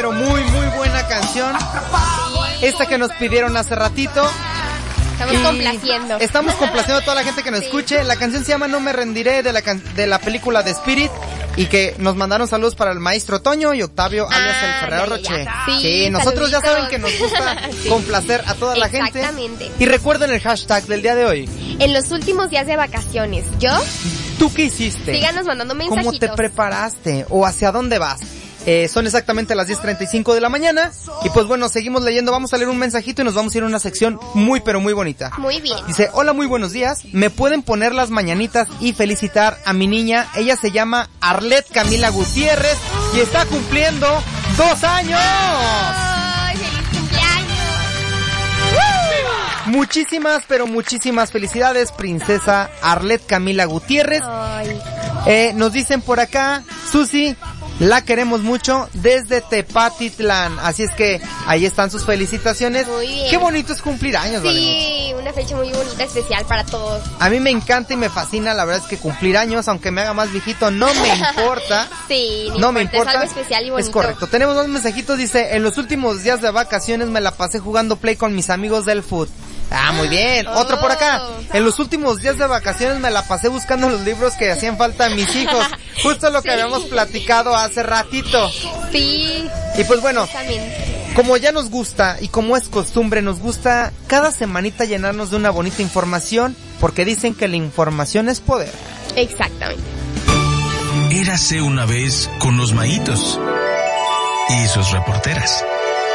pero muy buena canción. Esta que nos pidieron hace ratito. Estamos complaciendo a toda la gente que nos escuche. La canción se llama No me rendiré, de la película de Spirit. Y que nos mandaron saludos para el maestro Toño y Octavio, alias el Ferrero Rocher. Sí, nosotros ya saben que nos gusta complacer a toda la gente. Exactamente. Y recuerden el hashtag del día de hoy. En los últimos días de vacaciones, ¿tú qué hiciste? Síganos mandando mensajitos. ¿Cómo te preparaste? ¿O hacia dónde vas? Son exactamente las 10:35 de la mañana. Y pues bueno, seguimos leyendo. Vamos a leer un mensajito y nos vamos a ir a una sección muy pero muy bonita. Muy bien. Dice, hola, muy buenos días. ¿Me pueden poner las mañanitas y felicitar a mi niña? Ella se llama Arlet Camila Gutiérrez y está cumpliendo 2 años. ¡Ay, feliz cumpleaños! Muchísimas, pero muchísimas felicidades, princesa Arlet Camila Gutiérrez. Nos dicen por acá, Susi, la queremos mucho desde Tepatitlán. Así es que ahí están sus felicitaciones. Muy bien. Qué bonito es cumplir años, ¿vale? Sí, una fecha muy bonita, especial para todos. A mí me encanta y me fascina, la verdad es que cumplir años, aunque me haga más viejito, no me importa. Sí, no me importa. Es algo especial y bonito. Es correcto. Tenemos 2 mensajitos, dice, en los últimos días de vacaciones me la pasé jugando Play con mis amigos del foot. Ah, muy bien. Otro por acá. En los últimos días de vacaciones me la pasé buscando los libros que hacían falta a mis hijos. Justo lo que habíamos platicado hace ratito. Sí. Y pues bueno, como ya nos gusta y como es costumbre, nos gusta cada semanita llenarnos de una bonita información, porque dicen que la información es poder. Exactamente. Érase una vez con los Maitos y sus reporteras.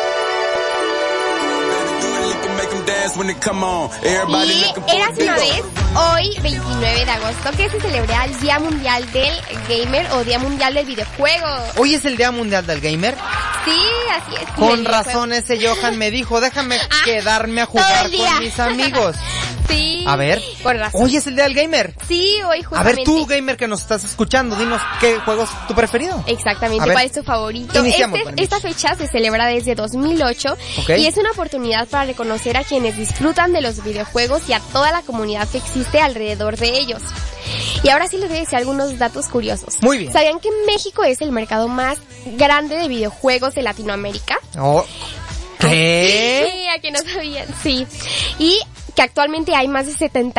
Y érase una vez, hoy 29 de agosto, que se celebra el Día Mundial del Gamer o Día Mundial del Videojuego. ¿Hoy es el Día Mundial del Gamer? Sí, así es. Con razón ese Johan me dijo, déjame quedarme a jugar con mis amigos. Sí. A ver, con razón. ¿hoy es el Día del Gamer? Sí, hoy justamente. A ver, tú, gamer que nos estás escuchando, dinos qué juego es tu preferido. Exactamente, ¿cuál es tu favorito? Esta fecha se celebra desde 2008 y es una oportunidad para reconocer a quienes disfrutan de los videojuegos y a toda la comunidad que existe alrededor de ellos. Y ahora sí les voy a decir algunos datos curiosos. Muy bien. ¿Sabían que México es el mercado más grande de videojuegos de Latinoamérica? Oh. ¿Qué? Sí, a que no sabían, sí. Y que actualmente hay más de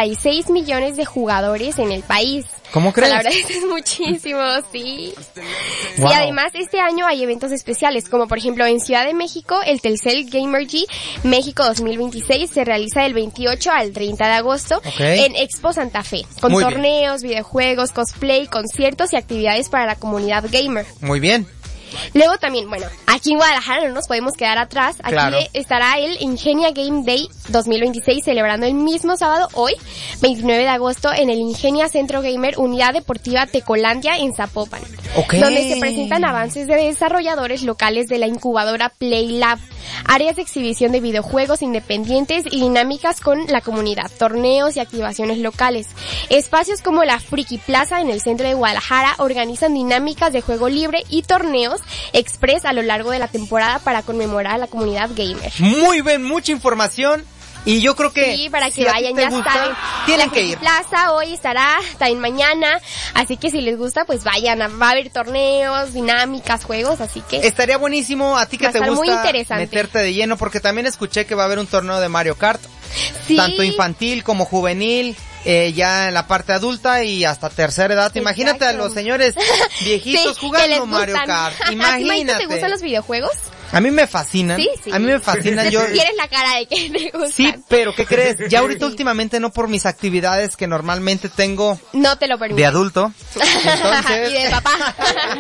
76 millones de jugadores en el país. ¿Cómo crees? La verdad es muchísimo, sí. Wow. Y además este año hay eventos especiales, como por ejemplo en Ciudad de México, el Telcel Gamer G México 2026 se realiza del 28 al 30 de agosto en Expo Santa Fe, con Muy torneos, videojuegos, cosplay, conciertos y actividades para la comunidad gamer. Muy bien. Luego también, bueno, aquí en Guadalajara no nos podemos quedar atrás. Aquí estará el Ingenia Game Day 2026 celebrando el mismo sábado, hoy, 29 de agosto, en el Ingenia Centro Gamer Unidad Deportiva Tecolandia en Zapopan. Donde se presentan avances de desarrolladores locales de la incubadora Play Lab, áreas de exhibición de videojuegos independientes y dinámicas con la comunidad, torneos y activaciones locales. Espacios como la Friki Plaza en el centro de Guadalajara organizan dinámicas de juego libre y torneos express a lo largo de la temporada para conmemorar a la comunidad gamer. Muy bien, mucha información. Y yo creo que sí, para que vayan, ya saben. Tienen que ir. Plaza hoy estará, también mañana, así que si les gusta, pues vayan, va a haber torneos, dinámicas, juegos, así que estaría buenísimo a ti que te gusta meterte de lleno, porque también escuché que va a haber un torneo de Mario Kart, tanto infantil como juvenil. Ya en la parte adulta y hasta tercera edad. Exacto. Imagínate a los señores viejitos jugando Mario Kart. Imagínate. ¿Te gustan los videojuegos? A mí me fascinan. Sí. A mí me fascinan. Tienes la cara de que te gustan. Sí, pero ¿qué crees? Ya ahorita últimamente no, por mis actividades que normalmente tengo. No te lo permito. De adulto. Entonces, y de papá.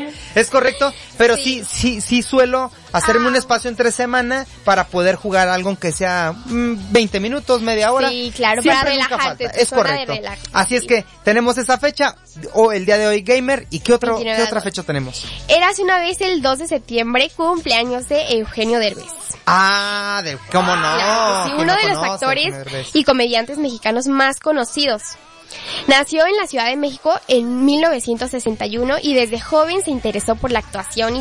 Es correcto, pero sí suelo hacerme un espacio entre semana para poder jugar algo que sea 20 minutos, media hora. Sí, claro, siempre para relajarte. Es correcto. Así es que tenemos esa fecha, o el día de hoy gamer, y ¿qué otra fecha tenemos? Érase una vez el 2 de septiembre, cumpleaños de Eugenio Derbez. Ah, ¿cómo no? Claro, sí, uno de los actores y comediantes mexicanos más conocidos. Nació en la Ciudad de México en 1961 y desde joven se interesó por la actuación y